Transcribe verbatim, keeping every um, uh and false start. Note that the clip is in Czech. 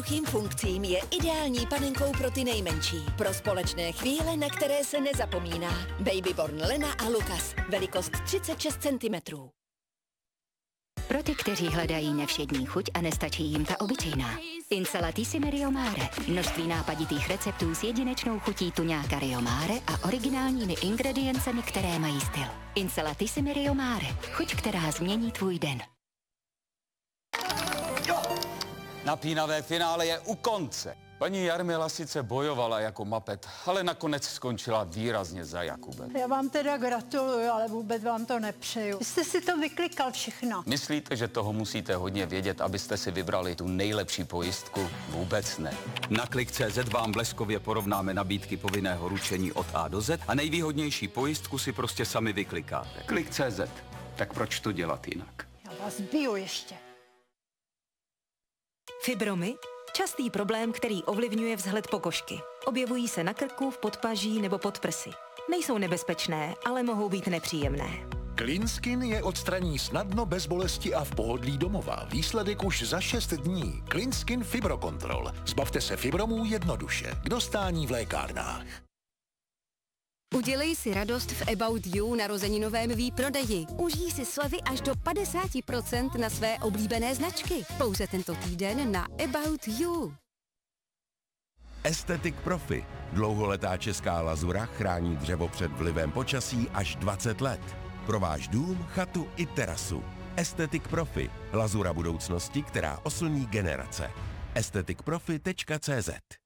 Tím funkcím je ideální panenkou pro ty nejmenší. Pro společné chvíle, na které se nezapomíná. Babyborn Lena a Lukas. Velikost třicet šest centimetrů. Pro ty, kteří hledají nevšední chuť a nestačí jim ta obyčejná. Insalatissime Rio Mare. Množství nápaditých receptů s jedinečnou chutí tuňáka Rio Mare a originálními ingrediencemi, které mají styl. Insalatissime Rio Mare. Chuť, která změní tvůj den. Napínavé finále je u konce. Paní Jarmila sice bojovala jako mapet, ale nakonec skončila výrazně za Jakubem. Já vám teda gratuluju, ale vůbec vám to nepřeju. Vy jste si to vyklikal všechno. Myslíte, že toho musíte hodně vědět, abyste si vybrali tu nejlepší pojistku? Vůbec ne. Na klik tečka cé zet vám bleskově porovnáme nabídky povinného ručení od A do Z a nejvýhodnější pojistku si prostě sami vyklikáte. Klik tečka cé zet. Tak proč to dělat jinak? Já vás biju ještě. Fibromy? Častý problém, který ovlivňuje vzhled pokožky. Objevují se na krku, v podpaží nebo pod prsy. Nejsou nebezpečné, ale mohou být nepříjemné. Clean Skin je odstraní snadno, bez bolesti a v pohodlí domova. Výsledek už za šest dní. Clean Skin Fibrocontrol. Zbavte se fibromů jednoduše. K dostání v lékárnách. Udělej si radost v About You narozeninovém výprodeji. Užij si slevy až do padesát procent na své oblíbené značky. Pouze tento týden na About You. Aesthetic Profi. Dlouholetá česká lazura chrání dřevo před vlivem počasí až dvacet let. Pro váš dům, chatu i terasu. Aesthetic Profi. Lazura budoucnosti, která oslní generace. aesthetic profi tečka cé zet